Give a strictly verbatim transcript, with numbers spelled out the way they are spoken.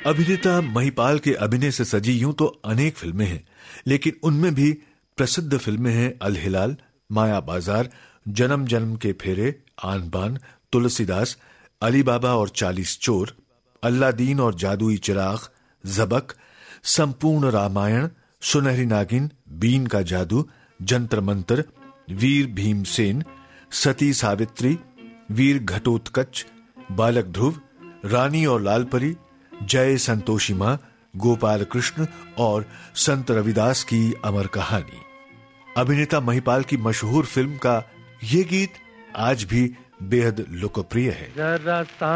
अभिनेता महिपाल के अभिनय से सजी यूं तो अनेक फिल्में हैं, लेकिन उनमें भी प्रसिद्ध फिल्में हैं अल-हिलाल, माया बाजार, जन्म जन्म के फेरे, आन बान, तुलसीदास, अली बाबा और चालीस चोर, अल्लादीन और जादुई चिराग, जबक, संपूर्ण रामायण, सुनहरी नागिन, बीन का जादू, जंतर मंतर, वीर भीमसेन, सती सावित्री, वीर घटोत्कच, बालक ध्रुव, रानी और लालपरी, जय संतोषी मां, गोपाल कृष्ण और संत रविदास की अमर कहानी। अभिनेता महिपाल की मशहूर फिल्म का ये गीत आज भी बेहद लोकप्रिय है।